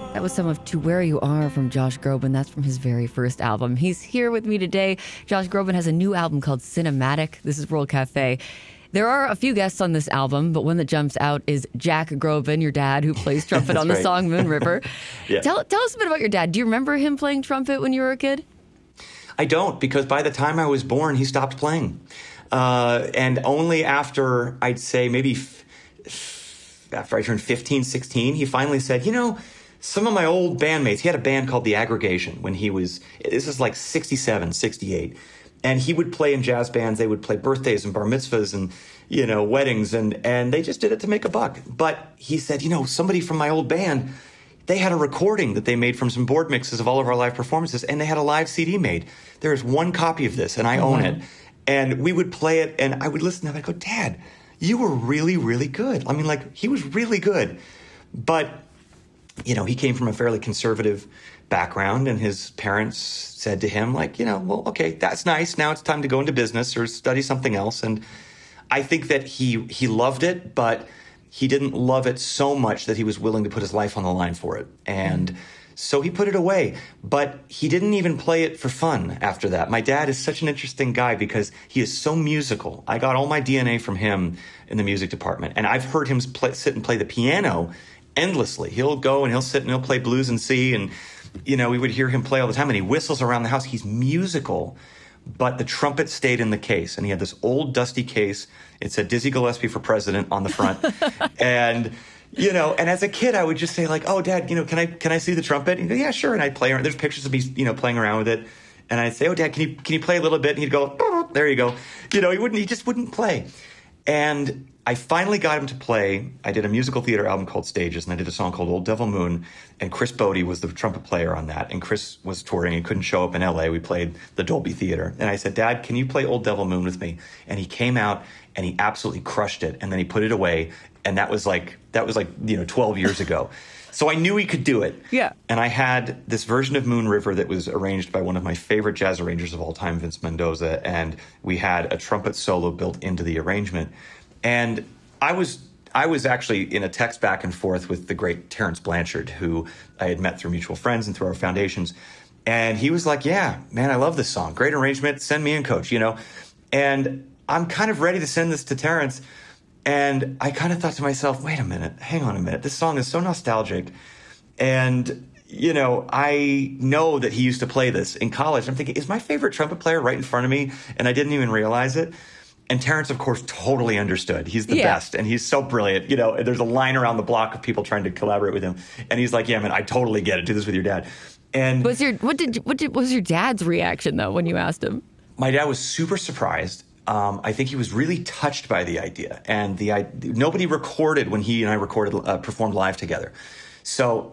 That was some of To Where You Are from Josh Groban. That's from his very first album. He's here with me today. Josh Groban has a new album called Cinematic. This is World Cafe. There are a few guests on this album, but one that jumps out is Jack Groban, your dad, who plays trumpet on the song Moon River. Yeah. Tell us a bit about your dad. Do you remember him playing trumpet when you were a kid? I don't, because by the time I was born, he stopped playing. And only after, I'd say maybe after I turned 15, 16, he finally said, you know, some of my old bandmates, he had a band called The Aggregation when he was, this is like 67, 68. And he would play in jazz bands. They would play birthdays and bar mitzvahs and, you know, weddings. And they just did it to make a buck. But he said, you know, somebody from my old band, they had a recording that they made from some board mixes of all of our live performances. And they had a live CD made. There is one copy of this, and I own it. And we would play it, and I would listen to it. I'd go, Dad, you were really, really good. I mean, like, he was really good. But, you know, he came from a fairly conservative background, and his parents said to him, like, you know, well, okay, that's nice. Now it's time to go into business or study something else. And I think that he loved it, but he didn't love it so much that he was willing to put his life on the line for it. And so he put it away, but he didn't even play it for fun after that. My dad is such an interesting guy because he is so musical. I got all my DNA from him in the music department, and I've heard him sit and play the piano endlessly. He'll go and he'll sit and he'll play blues and C, and, you know, we would hear him play all the time, and he whistles around the house. He's musical, but the trumpet stayed in the case, and he had this old dusty case. It said Dizzy Gillespie for president on the front. And, you know, and as a kid, I would just say, like, oh, Dad, you know, can I see the trumpet? And he'd go, yeah, sure. And I'd play around. There's pictures of me, you know, playing around with it. And I'd say, oh, Dad, can you play a little bit? And he'd go, there you go. You know, he just wouldn't play. And I finally got him to play. I did a musical theater album called Stages, and I did a song called Old Devil Moon, and Chris Bodie was the trumpet player on that. And Chris was touring and couldn't show up in L.A. We played the Dolby Theater. And I said, Dad, can you play Old Devil Moon with me? And he came out, and he absolutely crushed it. And then he put it away, and that was like, you know, 12 years ago. So I knew he could do it. Yeah. And I had this version of Moon River that was arranged by one of my favorite jazz arrangers of all time, Vince Mendoza, and we had a trumpet solo built into the arrangement. And I was actually in a text back and forth with the great Terrence Blanchard, who I had met through mutual friends and through our foundations. And he was like, yeah, man, I love this song. Great arrangement. Send me in, coach, you know. And I'm kind of ready to send this to Terrence. And I kind of thought to myself, wait a minute, hang on a minute. This song is so nostalgic. And, you know, I know that he used to play this in college. I'm thinking, is my favorite trumpet player right in front of me? And I didn't even realize it. And Terrence, of course, totally understood. He's the best, and he's so brilliant. You know, there's a line around the block of people trying to collaborate with him, and he's like, "Yeah, man, I totally get it. Do this with your dad." And what was your dad's reaction though when you asked him? My dad was super surprised. I think he was really touched by the idea, and nobody recorded when he and I performed live together. So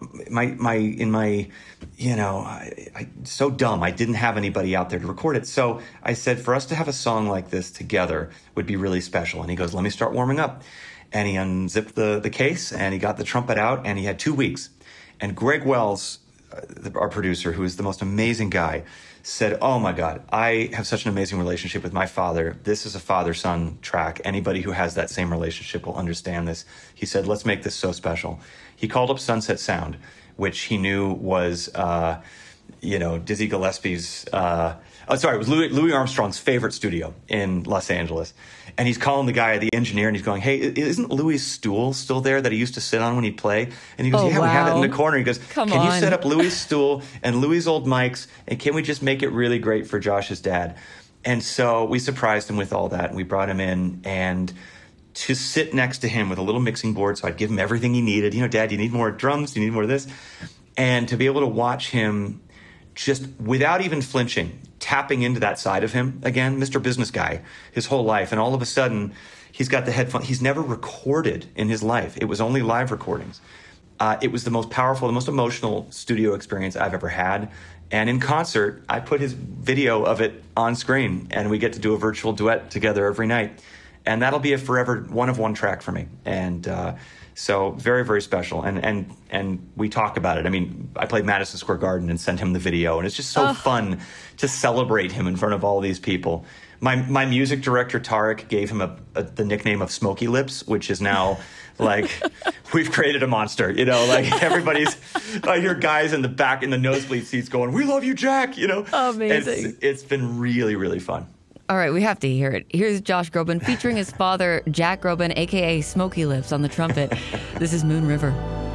you know, I so dumb. I didn't have anybody out there to record it. So I said, for us to have a song like this together would be really special. And he goes, let me start warming up. And he unzipped the case, and he got the trumpet out, and he had 2 weeks. And Greg Wells, our producer, who is the most amazing guy, said, oh my God, I have such an amazing relationship with my father. This is a father-son track. Anybody who has that same relationship will understand this. He said, let's make this so special. He called up Sunset Sound, which he knew was, you know, Dizzy Gillespie's, it was Louis Armstrong's favorite studio in Los Angeles. And he's calling the guy, the engineer, and he's going, hey, isn't Louis' stool still there that he used to sit on when he'd play? And he goes, we have it in the corner. He goes, can you set up Louis' stool and Louis' old mics, and can we just make it really great for Josh's dad? And so we surprised him with all that, and we brought him in, and to sit next to him with a little mixing board, so I'd give him everything he needed. You know, Dad, you need more drums? Do you need more of this? And to be able to watch him just without even flinching, tapping into that side of him again, Mr. Business Guy, his whole life. And all of a sudden, he's got the headphone. He's never recorded in his life. It was only live recordings. It was the most powerful, the most emotional studio experience I've ever had. And in concert, I put his video of it on screen, and we get to do a virtual duet together every night. And that'll be a forever one-of-one track for me. And So very, very special. And we talk about it. I mean, I played Madison Square Garden and sent him the video, and it's just so fun to celebrate him in front of all these people. My music director, Tarek, gave him the nickname of Smoky Lips, which is now like, we've created a monster, you know, like I hear guys in the back in the nosebleed seats going, "We love you, Jack," you know. Amazing. It's been really, really fun. All right, we have to hear it. Here's Josh Groban featuring his father, Jack Groban, a.k.a. Smoky Lips, on the trumpet. This is Moon River.